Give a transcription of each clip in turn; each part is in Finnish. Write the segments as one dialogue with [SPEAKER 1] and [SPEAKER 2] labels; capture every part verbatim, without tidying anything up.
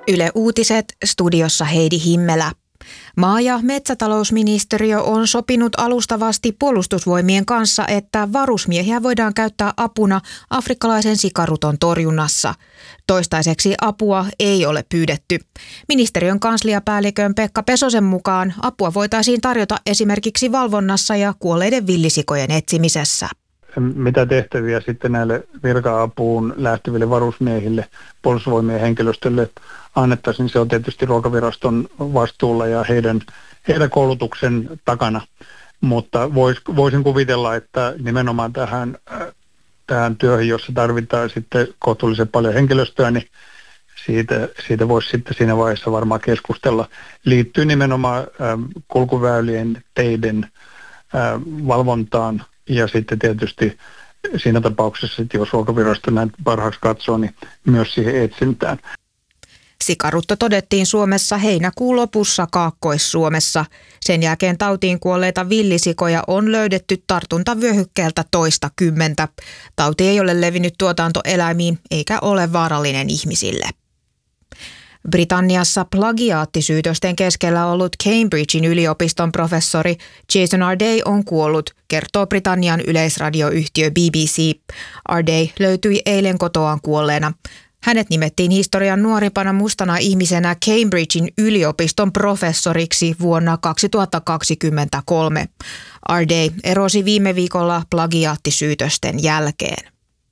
[SPEAKER 1] Yle Uutiset, studiossa Heidi Himmelä. Maa- ja metsätalousministeriö on sopinut alustavasti puolustusvoimien kanssa, että varusmiehiä voidaan käyttää apuna afrikkalaisen sikaruton torjunnassa. Toistaiseksi apua ei ole pyydetty. Ministeriön kansliapäällikön Pekka Pesosen mukaan apua voitaisiin tarjota esimerkiksi valvonnassa ja kuolleiden villisikojen etsimisessä.
[SPEAKER 2] Mitä tehtäviä sitten näille virka-apuun lähteville varusmiehille, puolustusvoimien henkilöstölle annettaisiin, niin se on tietysti Ruokaviraston vastuulla ja heidän, heidän koulutuksen takana. Mutta vois, voisin kuvitella, että nimenomaan tähän, tähän työhön, jossa tarvitaan sitten kohtuullisen paljon henkilöstöä, niin siitä, siitä voisi sitten siinä vaiheessa varmaan keskustella. Liittyy nimenomaan äh, kulkuväylien, teiden äh, valvontaan. Ja sitten tietysti siinä tapauksessa, että jos Ruokavirasto näin parhaaksi katsoo, niin myös siihen etsintään.
[SPEAKER 1] Sikarutto todettiin Suomessa heinäkuun lopussa Kaakkois-Suomessa. Sen jälkeen tautiin kuolleita villisikoja on löydetty tartuntavyöhykkeeltä toista kymmentä. Tauti ei ole levinnyt tuotantoeläimiin eikä ole vaarallinen ihmisille. Britanniassa plagiaattisyytösten keskellä ollut Cambridgein yliopiston professori Jason Arday on kuollut, kertoo Britannian yleisradioyhtiö B B C. Arday löytyi eilen kotoaan kuolleena. Hänet nimettiin historian nuorimpana mustana ihmisenä Cambridgein yliopiston professoriksi vuonna kaksituhattakaksikymmentäkolme. Arday erosi viime viikolla plagiaattisyytösten jälkeen.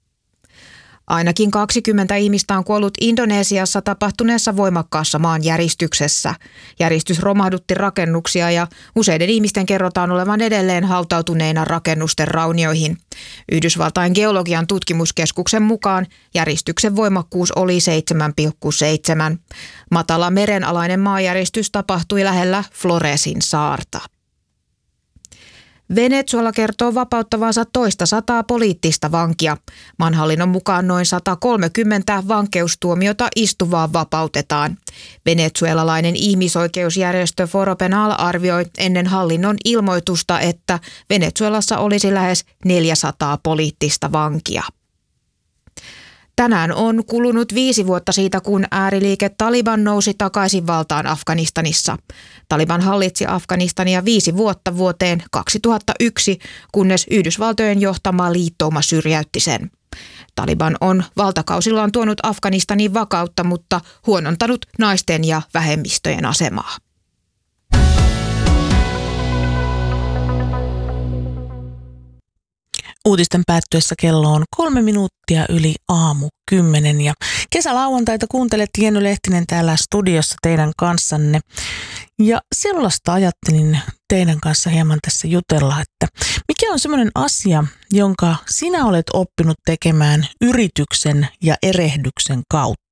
[SPEAKER 1] Ainakin kaksikymmentä ihmistä on kuollut Indonesiassa tapahtuneessa voimakkaassa maanjäristyksessä. Järistys romahdutti rakennuksia ja useiden ihmisten kerrotaan olevan edelleen hautautuneina rakennusten raunioihin. Yhdysvaltain geologian tutkimuskeskuksen mukaan järistyksen voimakkuus oli seitsemän pilkku seitsemän. Matala merenalainen maanjäristys tapahtui lähellä Floresin saarta. Venezuela kertoo vapauttavansa toista sataa poliittista vankia. Maan hallinnon mukaan noin sata kolmekymmentä vankeustuomiota istuvaa vapautetaan. Venezuelalainen ihmisoikeusjärjestö Foro Penal arvioi ennen hallinnon ilmoitusta, että Venezuelassa olisi lähes neljäsataa poliittista vankia. Tänään on kulunut viisi vuotta siitä, kun ääriliike Taliban nousi takaisin valtaan Afganistanissa. Taliban hallitsi Afganistania viisi vuotta vuoteen kaksituhattayksi, kunnes Yhdysvaltojen johtama liittouma syrjäytti sen. Taliban on valtakausillaan tuonut Afganistaniin vakautta, mutta huonontanut naisten ja vähemmistöjen asemaa.
[SPEAKER 3] Uutisten päättyessä kello on kolme minuuttia yli aamu kymmenen ja kesälauantaita kuuntelet Jenny Lehtinen täällä studiossa teidän kanssanne. Ja sellaista ajattelin teidän kanssa hieman tässä jutella, että mikä on semmoinen asia, jonka sinä olet oppinut tekemään yrityksen ja erehdyksen kautta.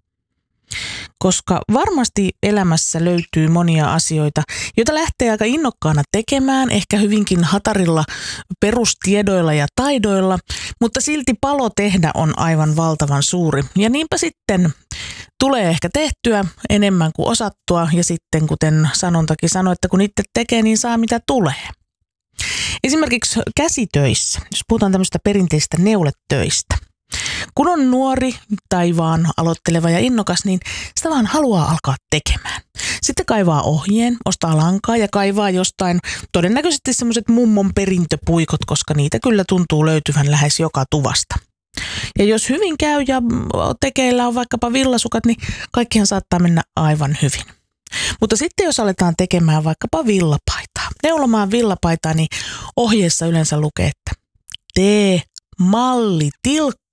[SPEAKER 3] Koska varmasti elämässä löytyy monia asioita, joita lähtee aika innokkaana tekemään, ehkä hyvinkin hatarilla perustiedoilla ja taidoilla, mutta silti palo tehdä on aivan valtavan suuri. Ja niinpä sitten tulee ehkä tehtyä enemmän kuin osattua ja sitten kuten sanontakin sanoi, että kun itse tekee, niin saa mitä tulee. Esimerkiksi käsitöissä, jos puhutaan tämmöistä perinteistä neuletöistä. Kun on nuori tai vaan aloitteleva ja innokas, niin sitä vaan haluaa alkaa tekemään. Sitten kaivaa ohjeen, ostaa lankaa ja kaivaa jostain todennäköisesti semmoiset mummon perintöpuikot, koska niitä kyllä tuntuu löytyvän lähes joka tuvasta. Ja jos hyvin käy ja tekeillä on vaikkapa villasukat, niin kaikkihan saattaa mennä aivan hyvin. Mutta sitten jos aletaan tekemään vaikkapa villapaitaa, neulomaan villapaitaa, niin ohjeessa yleensä lukee, että tee mallitilkku,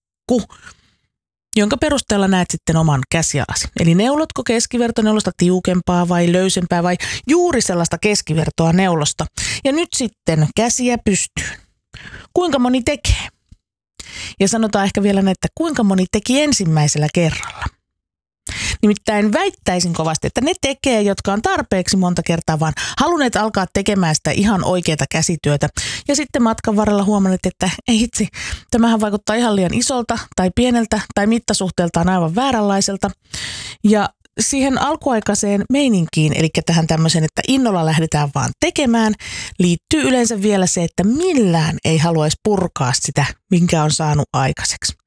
[SPEAKER 3] jonka perusteella näet sitten oman käsialasi. Eli neulotko keskivertoneulosta tiukempaa vai löysempää vai juuri sellaista keskivertoa neulosta. Ja nyt sitten käsiä pystyyn. Kuinka moni tekee? Ja sanotaan ehkä vielä näin, että kuinka moni teki ensimmäisellä kerralla. Nimittäin väittäisin kovasti, että ne tekee, jotka on tarpeeksi monta kertaa vaan halunneet alkaa tekemään sitä ihan oikeaa käsityötä. Ja sitten matkan varrella huomanneet, että ei hitsi, tämähän vaikuttaa ihan liian isolta tai pieneltä tai mittasuhteeltaan aivan vääränlaiselta. Ja siihen alkuaikaiseen meininkiin, eli tähän tämmöiseen, että innolla lähdetään vaan tekemään, liittyy yleensä vielä se, että millään ei haluaisi purkaa sitä, minkä on saanut aikaiseksi.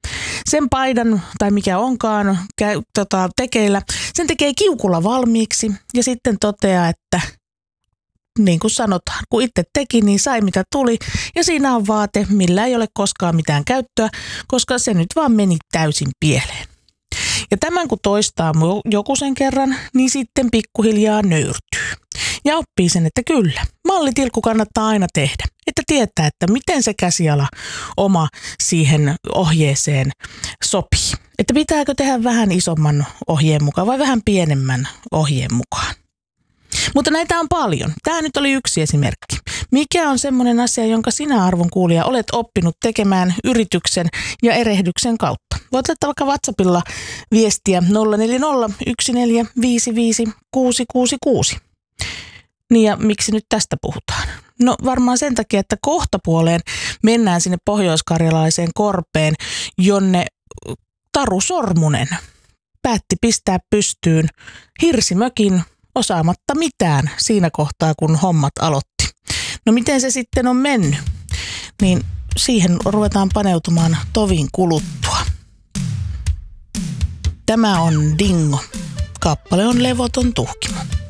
[SPEAKER 3] sen paidan tai mikä onkaan käy, tota, tekeillä, sen tekee kiukulla valmiiksi ja sitten toteaa, että niin kuin sanotaan, kun itse teki, niin sai mitä tuli ja siinä on vaate, millä ei ole koskaan mitään käyttöä, koska se nyt vaan meni täysin pieleen. Ja tämän kun toistaa joku sen kerran, niin sitten pikkuhiljaa nöyrtyy. Ja oppii sen, että kyllä, mallitilkku kannattaa aina tehdä. Että tietää, että miten se käsiala oma siihen ohjeeseen sopii. Että pitääkö tehdä vähän isomman ohjeen mukaan vai vähän pienemmän ohjeen mukaan. Mutta näitä on paljon. Tämä nyt oli yksi esimerkki. Mikä on semmoinen asia, jonka sinä, arvon kuulija, olet oppinut tekemään yrityksen ja erehdyksen kautta? Voit laittaa vaikka WhatsAppilla viestiä nolla neljä nolla yksi neljä viisi viisi kuusi kuusi kuusi. Niin ja miksi nyt tästä puhutaan? No varmaan sen takia, että kohtapuoleen mennään sinne pohjoiskarjalaiseen korpeen, jonne Taru Sormunen päätti pistää pystyyn hirsimökin osaamatta mitään siinä kohtaa, kun hommat aloitti. No miten se sitten on mennyt? Niin siihen ruvetaan paneutumaan tovin kuluttua. Tämä on Dingo. Kappale on Levoton tuhkimo.